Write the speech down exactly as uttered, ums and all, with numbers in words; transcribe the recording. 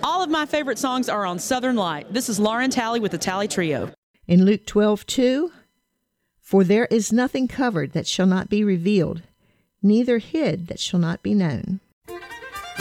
All of my favorite songs are on Southern Light. This is Lauren Talley with the Talley Trio. In Luke twelve two, for there is nothing covered that shall not be revealed, neither hid that shall not be known.